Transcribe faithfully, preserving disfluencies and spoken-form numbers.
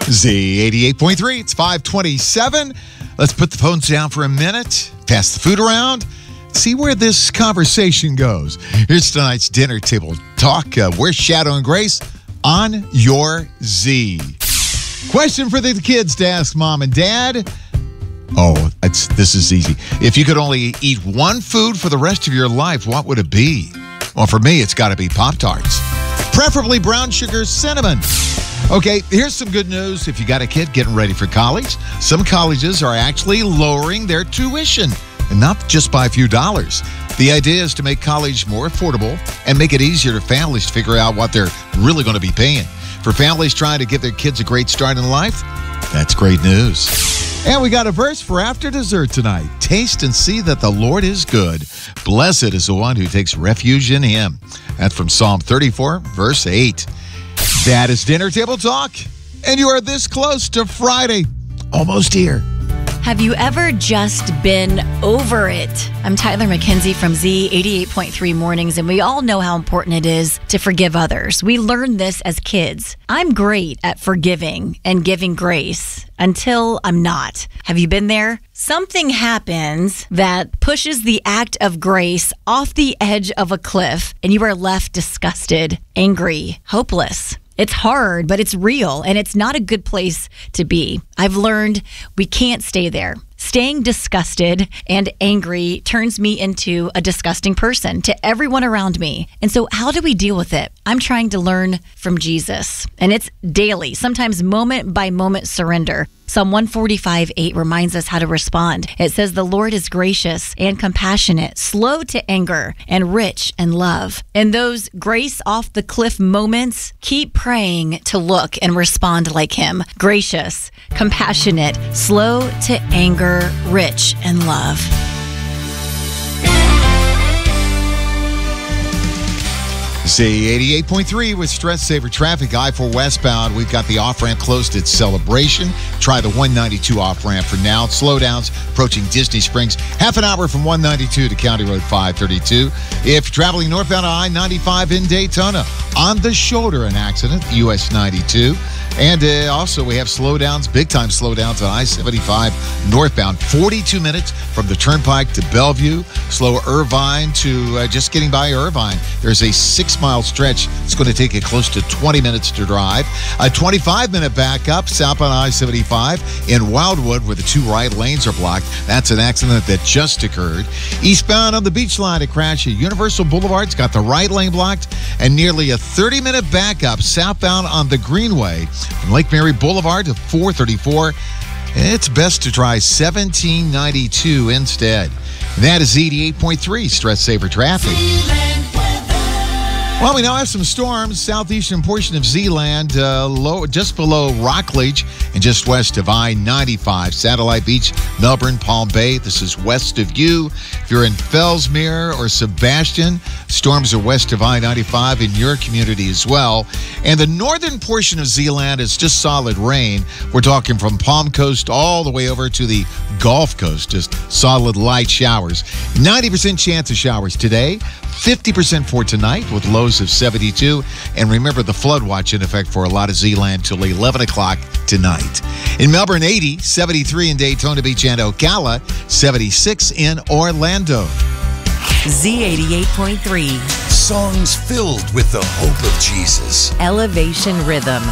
Z eighty-eight point three, it's five twenty-seven. Let's put the phones down for a minute, pass the food around, see where this conversation goes. Here's tonight's dinner table talk. Uh, where's Shadow and Grace? On your Z. Question for the kids to ask mom and dad. Oh, it's, this is easy. If you could only eat one food for the rest of your life, what would it be? Well, for me, it's got to be Pop-Tarts. Preferably brown sugar cinnamon. Okay, here's some good news. If you got a kid getting ready for college, some colleges are actually lowering their tuition, and not just by a few dollars. The idea is to make college more affordable and make it easier for families to figure out what they're really going to be paying. For families trying to give their kids a great start in life, that's great news. And we got a verse for after dessert tonight. Taste and see that the Lord is good. Blessed is the one who takes refuge in him. That's from Psalm thirty-four, verse eight. That is Dinner Table Talk. And you are this close to Friday. Almost here. Have you ever just been over it? I'm Tyler McKenzie from Z eighty-eight point three Mornings, and we all know how important it is to forgive others. We learned this as kids. I'm great at forgiving and giving grace until I'm not. Have you been there? Something happens that pushes the act of grace off the edge of a cliff, and you are left disgusted, angry, hopeless. It's hard, but it's real, and it's not a good place to be. I've learned we can't stay there. Staying disgusted and angry turns me into a disgusting person to everyone around me. And so how do we deal with it? I'm trying to learn from Jesus, and it's daily, sometimes moment by moment surrender. Psalm one forty-five, eight reminds us how to respond. It says, the Lord is gracious and compassionate, slow to anger, and rich in love. In those grace off the cliff moments, keep praying to look and respond like him. Gracious, compassionate, slow to anger, rich in love. Z eighty-eight point three with Stress Saver Traffic. I four westbound. We've got the off-ramp closed at Celebration. Try the one ninety-two off-ramp for now. Slowdowns approaching Disney Springs. Half an hour from one ninety-two to County Road five thirty-two. If you're traveling northbound I ninety-five in Daytona, on the shoulder an accident, U S ninety-two. And uh, also we have slowdowns, big-time slowdowns on I seventy-five northbound. forty-two minutes from the Turnpike to Bellevue. Slow Irvine to uh, just getting by Irvine. There's a six-mile stretch. It's going to take you close to twenty minutes to drive. A twenty-five minute backup southbound I seventy-five in Wildwood where the two right lanes are blocked. That's an accident that just occurred. Eastbound on the Beach Line, a crash at Universal Boulevard's got the right lane blocked, and nearly a thirty minute backup southbound on the Greenway from Lake Mary Boulevard to four thirty-four. It's best to try seventeen ninety-two instead. That is eighty-eight point three Stress Saver Traffic. Well, we now have some storms. Southeastern portion of Zeeland, uh, low, just below Rockledge and just west of I ninety-five. Satellite Beach, Melbourne, Palm Bay. This is west of you. If you're in Fellsmere or Sebastian, storms are west of I ninety-five in your community as well. And the northern portion of Zeeland is just solid rain. We're talking from Palm Coast all the way over to the Gulf Coast, just solid light showers. ninety percent chance of showers today, fifty percent for tonight with lows of seventy-two. And remember the flood watch in effect for a lot of Zeeland till eleven o'clock tonight. In Melbourne, eighty, seventy-three in Daytona Beach and Ocala, seventy-six in Orlando. Z eighty-eight point three. Songs filled with the hope of Jesus. Elevation Rhythm.